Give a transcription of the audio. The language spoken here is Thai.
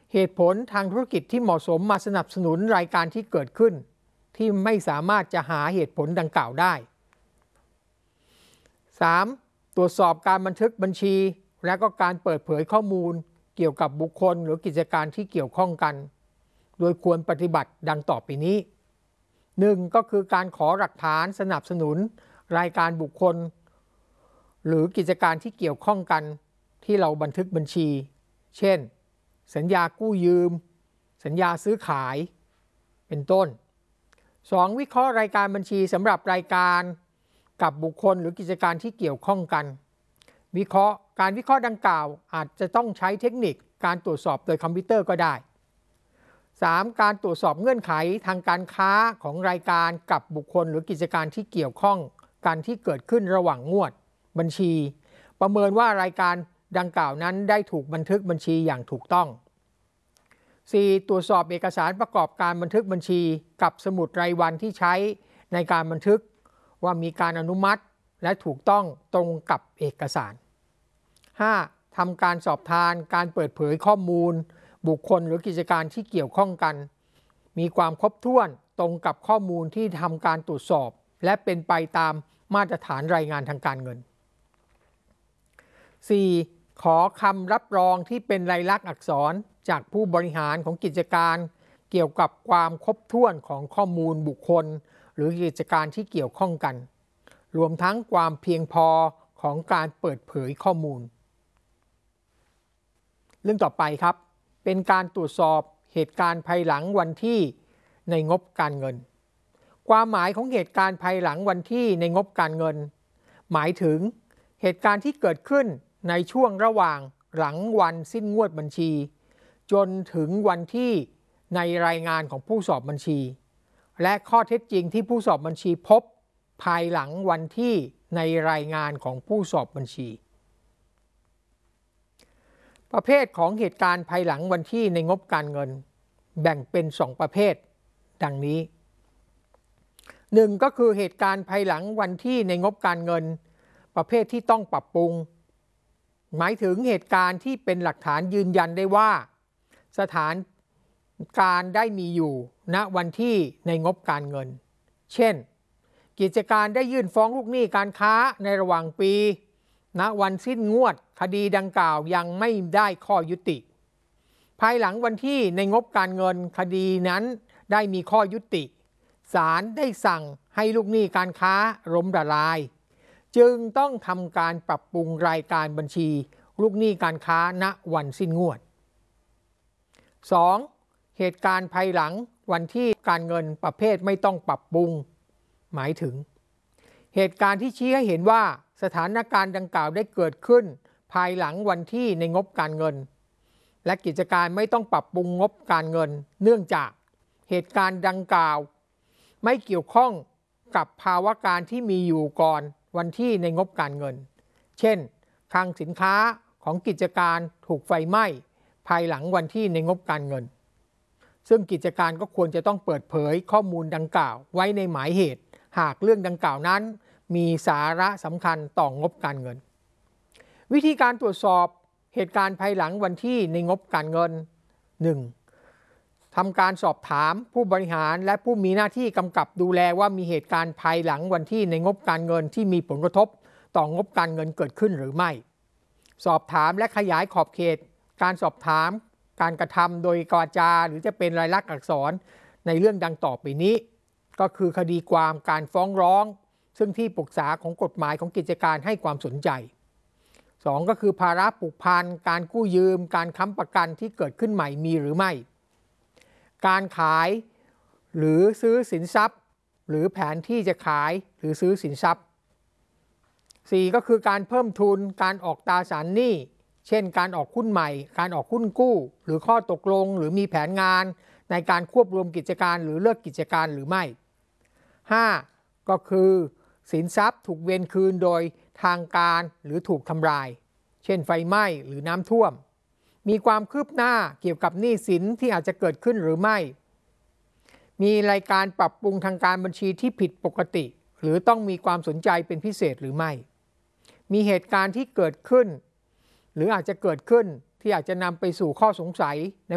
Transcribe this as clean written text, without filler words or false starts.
เหตุผลทางธุรกิจที่เหมาะสมมาสนับสนุนรายการที่เกิดขึ้นที่ไม่สามารถจะหาเหตุผลดังกล่าวได้ 3. ตรวจสอบการบันทึกบัญชีและก็การเปิดเผยข้อมูลเกี่ยวกับบุคคลหรือกิจการที่เกี่ยวข้องกันโดยควรปฏิบัติดังต่อไปนี้ 1. ก็คือการขอหลักฐานสนับสนุนรายการบุคคลหรือกิจการที่เกี่ยวข้องกันที่เราบันทึกบัญชีเช่นสัญญากู้ยืมสัญญาซื้อขายเป็นต้น 2. วิเคราะห์รายการบัญชีสำหรับรายการกับบุคคลหรือกิจการที่เกี่ยวข้องกันการวิเคราะห์ดังกล่าวอาจจะต้องใช้เทคนิคการตรวจสอบโดยคอมพิวเตอร์ก็ได้ 3. การตรวจสอบเงื่อนไขทางการค้าของรายการกับบุคคลหรือกิจการที่เกี่ยวข้องกันที่เกิดขึ้นระหว่างงวดบัญชีประเมินว่ารายการดังกล่าวนั้นได้ถูกบันทึกบัญชีอย่างถูกต้อง 4. ตรวจสอบเอกสารประกอบการบันทึกบัญชีกับสมุดรายวันที่ใช้ในการบันทึกว่ามีการอนุมัติและถูกต้องตรงกับเอกสาร 5. ทำการสอบทานการเปิดเผยข้อมูลบุคคลหรือกิจการที่เกี่ยวข้องกันมีความครบถ้วนตรงกับข้อมูลที่ทำการตรวจสอบและเป็นไปตามมาตรฐานรายงานทางการเงิน 4. ขอคำรับรองที่เป็นลายลักษณ์อักษรจากผู้บริหารของกิจการเกี่ยวกับความครบถ้วนของข้อมูลบุคคลหรือกิจการที่เกี่ยวข้องกันรวมทั้งความเพียงพอของการเปิดเผยข้อมูลเรื่องต่อไปครับเป็นการตรวจสอบเหตุการณ์ภายหลังวันที่ในงบการเงินความหมายของเหตุการณ์ภายหลังวันที่ในงบการเงินหมายถึงเหตุการณ์ที่เกิดขึ้นในช่วงระหว่างหลังวันสิ้นงวดบัญชีจนถึงวันที่ในรายงานของผู้สอบบัญชีและข้อเท็จจริงที่ผู้สอบบัญชีพบภายหลังวันที่ในรายงานของผู้สอบบัญชีประเภทของเหตุการณ์ภายหลังวันที่ในงบการเงินแบ่งเป็น2ประเภทดังนี้ 1. ก็คือเหตุการณ์ภายหลังวันที่ในงบการเงินประเภทที่ต้องปรับปรุงหมายถึงเหตุการณ์ที่เป็นหลักฐานยืนยันได้ว่าสถานการณ์ได้มีอยู่ณวันที่ในงบการเงินเช่นกิจการได้ยื่นฟ้องลูกหนี้การค้าในระหว่างปีณวันสิ้นงวดคดีดังกล่าวยังไม่ได้ข้อยุติภายหลังวันที่ในงบการเงินคดีนั้นได้มีข้อยุติศาลได้สั่งให้ลูกหนี้การค้าล้มละลายจึงต้องทำการปรับปรุงรายการบัญชีลูกหนี้การค้าณวันสิ้นงวด 2. เหตุการณ์ภายหลังวันที่การเงินประเภทไม่ต้องปรับปรุงหมายถึงเหตุการณ์ที่ชี้ให้เห็นว่าสถานการณ์ดังกล่าวได้เกิดขึ้นภายหลังวันที่ในงบการเงินและกิจการไม่ต้องปรับปรุงงบการเงินเนื่องจากเหตุการณ์ดังกล่าวไม่เกี่ยวข้องกับภาวะการที่มีอยู่ก่อนวันที่ในงบการเงินเช่นคลังสินค้าของกิจการถูกไฟไหม้ภายหลังวันที่ในงบการเงินซึ่งกิจการก็ควรจะต้องเปิดเผยข้อมูลดังกล่าวไว้ในหมายเหตุหากเรื่องดังกล่าวนั้นมีสาระสำคัญต่องบการเงินวิธีการตรวจสอบเหตุการณ์ภายหลังวันที่ในงบการเงิน 1. ทำการสอบถามผู้บริหารและผู้มีหน้าที่กำกับดูแลว่ามีเหตุการณ์ภายหลังวันที่ในงบการเงินที่มีผลกระทบต่องบการเงินเกิดขึ้นหรือไม่สอบถามและขยายขอบเขตการสอบถามการกระทำโดยวาจาหรือจะเป็นลายลักษณ์อักษรในเรื่องดังต่อไปนี้ก็คือคดีความการฟ้องร้องซึ่งที่ปรึกษาของกฎหมายของกิจการให้ความสนใจ 2. ก็คือภาระผูกพันการกู้ยืมการค้ำประกันที่เกิดขึ้นใหม่มีหรือไม่การขายหรือซื้อสินทรัพย์หรือแผนที่จะขายหรือซื้อสินทรัพย์ 4. ก็คือการเพิ่มทุนการออกตราสารหนี้เช่นการออกหุ้นใหม่การออกหุ้นกู้หรือข้อตกลงหรือมีแผนงานในการควบรวมกิจการหรือเลิกกิจการหรือไม่ 5. ก็คือสินทรัพย์ถูกเวรคืนโดยทางการหรือถูกทำลายเช่นไฟไหม้หรือน้ำท่วมมีความคืบหน้าเกี่ยวกับหนี้สินที่อาจจะเกิดขึ้นหรือไม่มีรายการปรับปรุงทางการบัญชีที่ผิดปกติหรือต้องมีความสนใจเป็นพิเศษหรือไม่มีเหตุการณ์ที่เกิดขึ้นหรืออาจจะเกิดขึ้นที่อาจจะนำไปสู่ข้อสงสัยใน